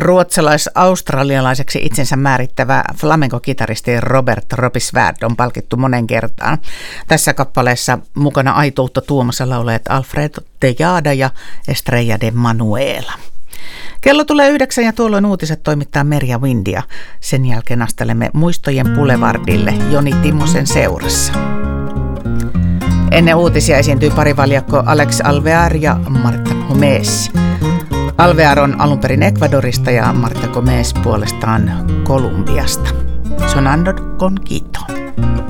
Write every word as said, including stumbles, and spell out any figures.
Ruotsalais-australialaiseksi itsensä määrittävä flamenco-kitaristi Robert Robisvärd on palkittu monen kertaan. Tässä kappaleessa mukana aitoutta tuomassa laulajat Alfredo Tejada ja Estrella de Manuela. Kello tulee yhdeksän ja tuolloin uutiset toimittaa Merja Windia. Sen jälkeen astelemme Muistojen Boulevardille Joni Timosen seurassa. Ennen uutisia esiintyy parivaljakko Alex Alvear ja Marta Gomez. Alvear on alun perin Ecuadorista ja Marta Gomez puolestaan Kolumbiasta. Sonando con Quito.